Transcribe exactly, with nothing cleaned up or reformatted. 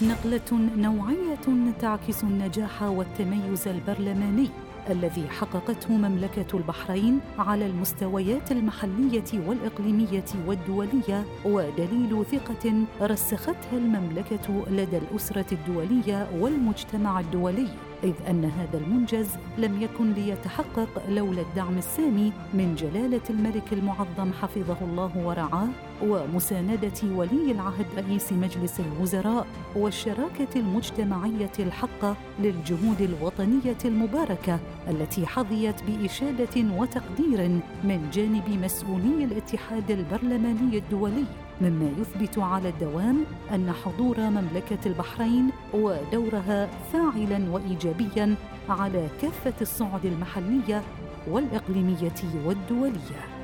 نقلة نوعية تعكس النجاح والتميز البرلماني الذي حققته مملكة البحرين على المستويات المحلية والإقليمية والدولية، ودليل ثقة رسختها المملكة لدى الأسرة الدولية والمجتمع الدولي، إذ أن هذا المنجز لم يكن ليتحقق لولا الدعم السامي من جلالة الملك المعظم حفظه الله ورعاه، ومساندة ولي العهد رئيس مجلس الوزراء، والشراكة المجتمعية الحقة للجهود الوطنية المباركة التي حظيت بإشادة وتقدير من جانب مسؤولي الاتحاد البرلماني الدولي، مما يثبت على الدوام أن حضور مملكة البحرين ودورها فاعلاً وإيجابياً على كافة الصعد المحلية والإقليمية والدولية.